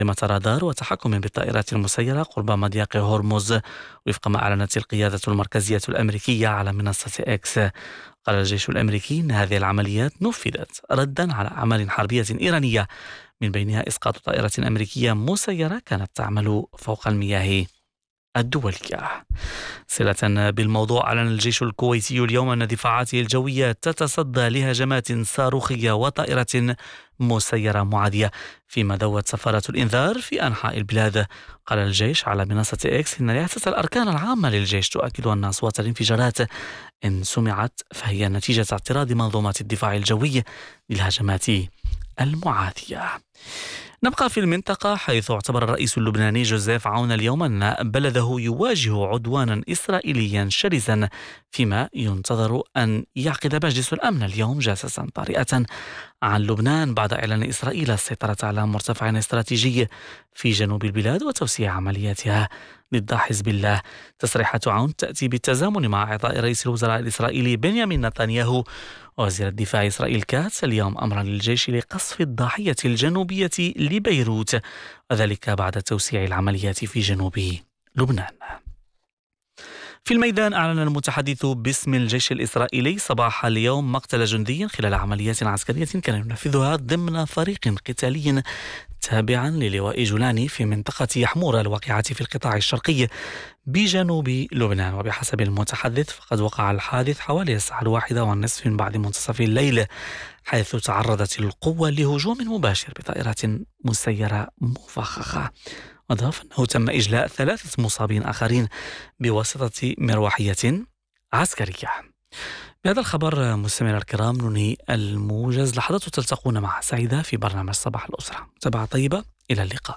رادار وتحكم بالطائرات المسيرة قرب مضيق هرمز، وفق ما أعلنت القيادة المركزية الأمريكية على منصة إكس. قال الجيش الأمريكي أن هذه العمليات نفذت ردا على أعمال حربية إيرانية، من بينها إسقاط طائرة أمريكية مسيرة كانت تعمل فوق المياه الدولية. صلة بالموضوع، أعلن الجيش الكويتي اليوم أن دفاعاته الجوية تتصدى لهجمات صاروخية وطائرة مسيرة معادية، فيما دوت سفارة الإنذار في أنحاء البلاد. قال الجيش على منصة إكس إن رئاسة الأركان العامة للجيش تؤكد أن أصوات الانفجارات إن سمعت فهي نتيجة اعتراض منظومات الدفاع الجوي للهجمات المعادية. نبقى في المنطقة، حيث اعتبر الرئيس اللبناني جوزيف عون اليوم أن بلده يواجه عدوانا إسرائيليا شرسا، فيما ينتظر أن يعقد مجلس الأمن اليوم جلسة طارئة عن لبنان بعد إعلان إسرائيل السيطرة على مرتفع استراتيجي في جنوب البلاد وتوسيع عملياتها ضد حزب الله. تصريحات عون تأتي بالتزامن مع إعطاء رئيس الوزراء الإسرائيلي بنيامين نتنياهو وزير الدفاع إسرائيل كاتس اليوم أمرا للجيش لقصف الضاحية الجنوبية لبيروت، وذلك بعد توسيع العمليات في جنوب لبنان. في الميدان، أعلن المتحدث باسم الجيش الإسرائيلي صباح اليوم مقتل جندي خلال عمليات عسكرية كان ينفذها ضمن فريق قتالي تابعا للواء جولاني في منطقة يحمور الواقعة في القطاع الشرقي بجنوب لبنان. وبحسب المتحدث فقد وقع الحادث حوالي الساعة 1:30 بعد منتصف الليل، حيث تعرضت القوة لهجوم مباشر بطائرات مسيرة مفخخة. أضاف أنه تم إجلاء 3 مصابين آخرين بواسطة مروحية عسكرية. بهذا الخبر مستمعينا الكرام ننهي الموجز. لحظات تلتقون مع سعيدة في برنامج صباح الأسرة. متابعة طيبة، إلى اللقاء.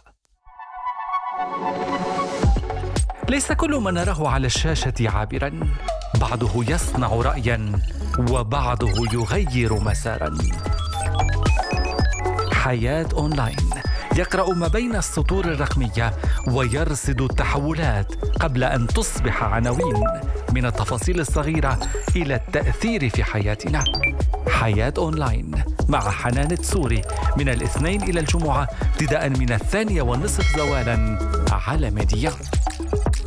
ليس كل ما نراه على الشاشة عابرا، بعضه يصنع رأيا وبعضه يغير مسارا. حياة أونلاين يقرأ ما بين السطور الرقمية ويرصد التحولات قبل أن تصبح عناوين، من التفاصيل الصغيرة إلى التأثير في حياتنا. حياة أونلاين مع حنان السوري من الاثنين إلى الجمعة ابتداء من 2:30 زوالا على ميديا.